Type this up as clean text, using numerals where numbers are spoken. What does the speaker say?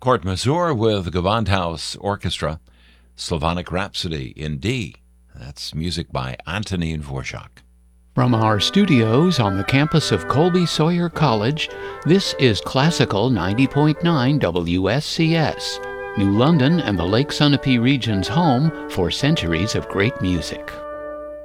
Port Mazur with Gewandhaus Orchestra, Slavonic Rhapsody in D. That's music by Antonín Dvorak. From our studios on the campus of Colby Sawyer College, this is Classical 90.9 WSCS, New London and the Lake Sunapee region's home for centuries of great music.